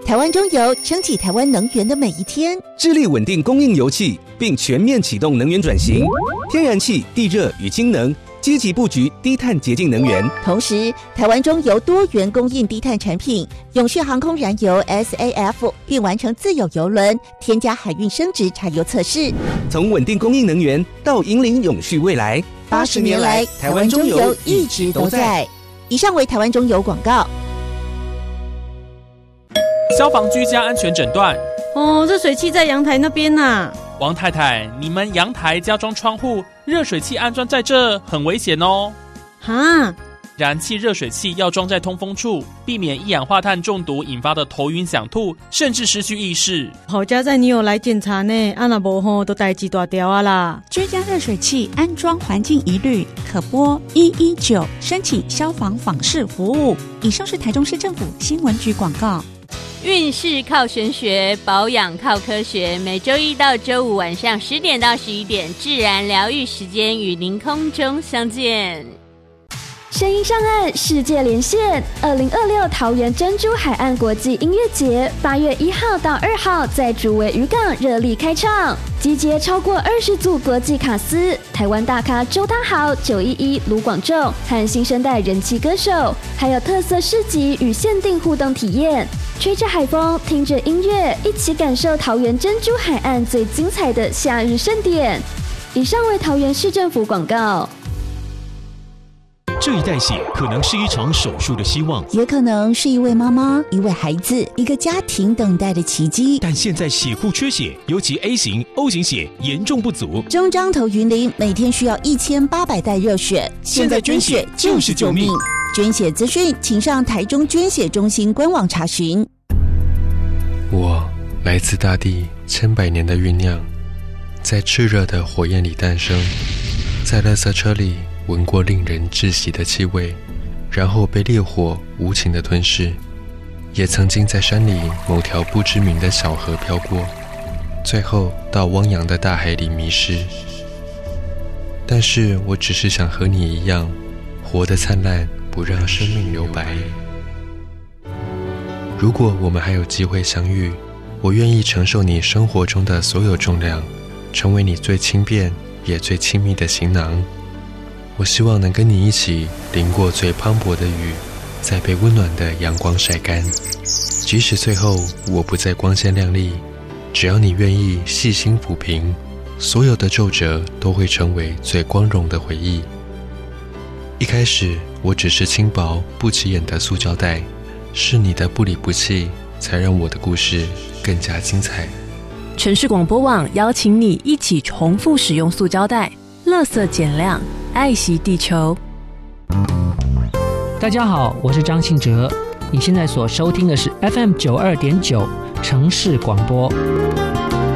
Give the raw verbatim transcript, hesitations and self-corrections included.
台湾中油撑起台湾能源的每一天， 致力稳定供应油气，并全面启动能源转型，天然气、地热与氢能，积极布局低碳洁净能源。 同时，台湾中油多元供应低碳产品，永续航空燃油 S A F 并完成自有邮轮添加海运升值柴油测试。 从稳定供应能源到引领永续未来， 八十年来，台湾中油一直都在。以上为台湾中油广告。 消防居家安全诊断。 哦，热水器在阳台那边啊。 王太太，你们阳台加装窗户，热水器安装在这很危险哦。 哈， 燃气热水器要装在通风处，避免一氧化碳中毒引发的头晕想吐，甚至失去意识。 好家在你有来检查呢，啊那无吼都代志大条啊啦。 居家热水器安装环境疑虑，可拨一一九申请消防访视服务。以上是台中市政府新闻局广告。 运势靠玄学，保养靠科学。每周一到周五晚上十点到十一点，自然疗愈时间与您空中相见。 声音上岸，世界连线。二零二六桃园珍珠海岸国际音乐节，八月一号到二号在竹围渔港热力开唱，集结超过二十组国际卡司，台湾大咖周汤豪、九一一、卢广仲和新生代人气歌手，还有特色市集与限定互动体验。吹着海风，听着音乐，一起感受桃园珍珠海岸最精彩的夏日盛典。以上为桃园市政府广告。 这一代血可能是一场手术的希望， 也可能是一位妈妈、一位孩子、一个家庭等待的奇迹。 但现在血库缺血，尤其 A 型、O 型血严重不足。 中彰投云林每天需要一千八百袋热血，现在捐血就是救命。捐血资讯，请上台中捐血中心官网查询。 我来自大地千百年的酝酿，在炽热的火焰里诞生，在垃圾车里闻过令人窒息的气味，然后被烈火无情的吞噬，也曾经在山里某条不知名的小河飘过，最后到汪洋的大海里迷失。但是我只是想和你一样，活得灿烂，不让生命留白。如果我们还有机会相遇，我愿意承受你生活中的所有重量，成为你最轻便也最亲密的行囊。我希望能跟你一起淋过最磅礴的雨，再被温暖的阳光晒干。即使最后我不再光鲜亮丽，只要你愿意细心抚平，所有的皱褶都会成为最光荣的回忆。一开始我只是轻薄不起眼的塑胶袋，是你的不离不弃，才让我的故事更加精彩。 城市广播网邀请你一起重复使用塑胶袋，垃圾减量，爱惜地球。 大家好，我是张信哲，你现在所收听的是 F M 九二点九 城市广播。